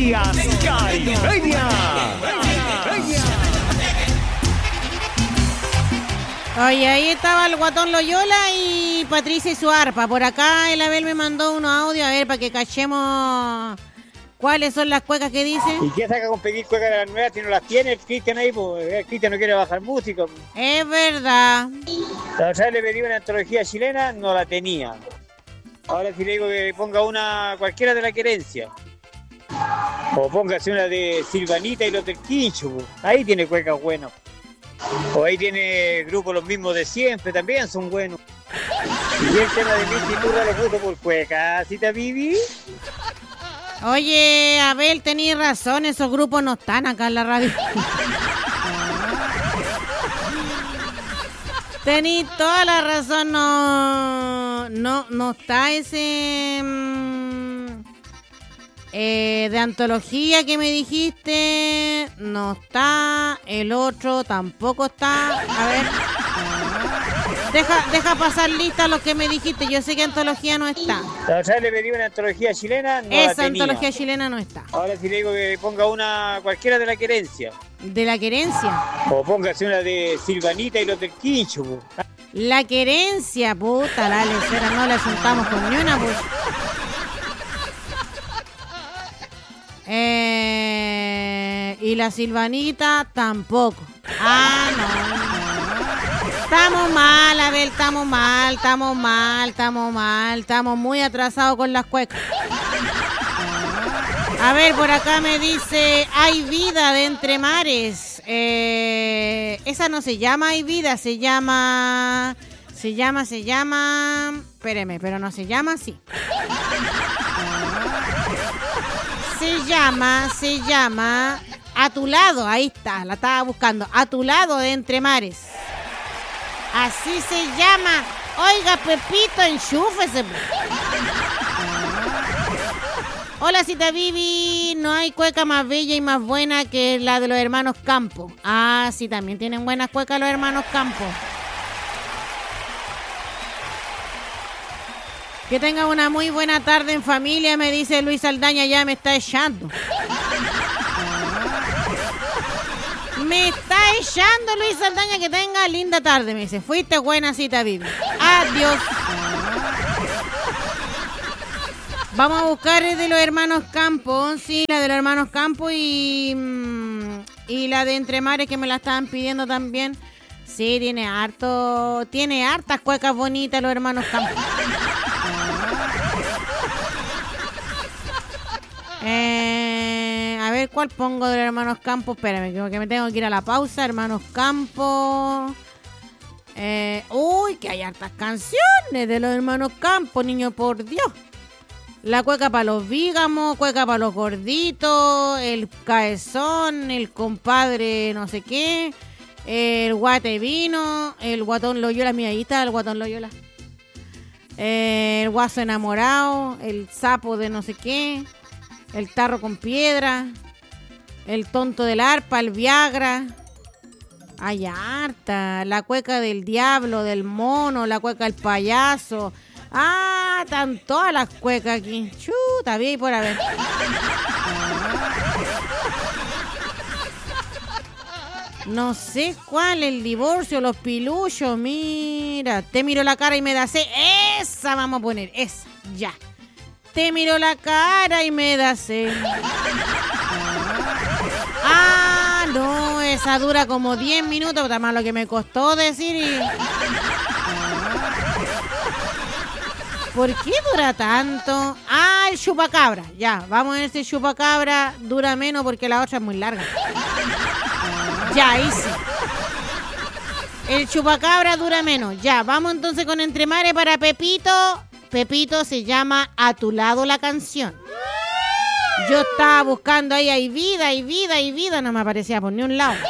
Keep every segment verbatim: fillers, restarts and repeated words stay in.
Melodías Caribeñas. Oye, ahí estaba el Guatón Loyola y Patricia y su arpa. Por acá el Abel me mandó unos audios, a ver, para que cachemos cuáles son las cuecas que dice. ¿Y qué saca con pedir cuecas de las nuevas si no las tiene el Cristian ahí? Pues el Cristian no quiere bajar música. Es verdad. La otra vez le pedí una antología chilena, no la tenía. Ahora si le digo que ponga una cualquiera de la querencia. O póngase una de Silvanita y los del Quincho. Pues. Ahí tiene cuecas buenas. O ahí tiene grupos los mismos de siempre, también son buenos. Y el tema de mi cintura lo puso por cuecas, ¿sí te viví? Oye, Abel, tenés razón, esos grupos no están acá en la radio. Tenís toda la razón, no, no, no está ese mmm, eh, de antología que me dijiste, no está, el otro tampoco está, a ver, deja, deja pasar lista lo que me dijiste, yo sé que antología no está. La otra vez le pedí una antología chilena, no Esa la tenía. antología chilena no está. Ahora si le digo que ponga una cualquiera de la querencia. ¿De la querencia? O póngase una de Silvanita y los del Quincho. Pues. La querencia, puta, la lecera, no la juntamos con ni una, pues. Eh, y la Silvanita tampoco. Ah, no, no. Estamos mal, Abel, estamos mal, estamos mal, estamos mal, estamos muy atrasados con las cuecas. A ver, por acá me dice, hay vida de entre mares. Eh, esa no se llama Hay vida, se llama, se llama, se llama, espéreme, pero no se llama así. Se llama, se llama A tu lado, ahí está, la estaba buscando. A tu lado de Entre Mares. Así se llama. Oiga, Pepito, enchúfese. Hola, Cita Vivi. No hay cueca más bella y más buena que la de los hermanos Campo. Ah, sí, también tienen buenas cuecas los hermanos Campo. Que tenga una muy buena tarde en familia, me dice Luis Aldaña, ya me está echando. Me está echando Luis Aldaña, que tenga linda tarde, me dice. Fuiste buena, Cita Vivi. Adiós. Vamos a buscar el de los hermanos Campos, sí, la de los hermanos Campos y, y la de Entre Mares que me la estaban pidiendo también. Sí, tiene harto, tiene hartas cuecas bonitas los hermanos Campos. Eh, a ver, ¿cuál pongo de los hermanos Campos? Espérame, que me tengo que ir a la pausa. Hermanos Campos. Eh, uy, que hay hartas canciones de los hermanos Campos, niño, por Dios. La cueca para los vígamos, cueca para los gorditos, el caezón, el compadre no sé qué, el guate vino, el guatón Loyola, mira, ahí está el guatón Loyola. Eh, el guaso enamorado, el sapo de no sé qué, el tarro con piedra, el tonto del arpa, el Viagra. Ay, harta. La cueca del diablo, del mono, la cueca del payaso. Ah, están todas las cuecas aquí. Chuta, bien por haber. No sé cuál, el divorcio, los piluchos. Mira, te miro la cara y me da sed. Esa vamos a poner, esa, ya. Te miro la cara y me da sed. Ah, no, esa dura como diez minutos, está más lo que me costó decir y... ¿Por qué dura tanto? Ah, el chupacabra. Ya, vamos a ver si el chupacabra dura menos porque la otra es muy larga. Ya, ahí sí. El chupacabra dura menos. Ya, vamos entonces con Entre Mares para Pepito. Pepito se llama A tu lado la canción. Yo estaba buscando ahí, hay vida, hay vida, hay vida. No me aparecía por ni un lado.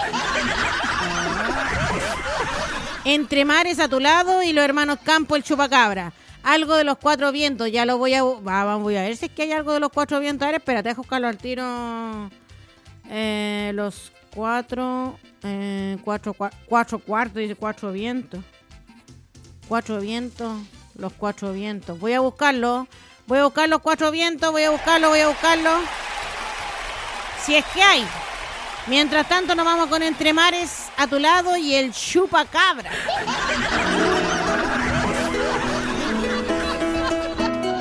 Entre Mares, A tu lado y los hermanos Campo, el chupacabra. Algo de los Cuatro Vientos, ya lo voy a... Vamos, voy a ver si es que hay algo de los Cuatro Vientos. A ver, espérate, deja buscarlo al tiro. Eh, los cuatro... Eh, cuatro, cua, cuatro cuartos, dice Cuatro Vientos. Cuatro Vientos, los Cuatro Vientos. Voy a buscarlo. Voy a buscar los Cuatro Vientos, voy a buscarlo, voy a buscarlo. Si es que hay. Mientras tanto nos vamos con Entre Mares a tu lado y el chupacabra.